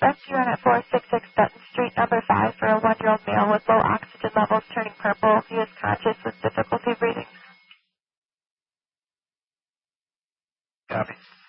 Rescue run at 466 Dutton Street, number 5, for a 1-year-old male with low oxygen levels turning purple. He is conscious with difficulty breathing. Copy.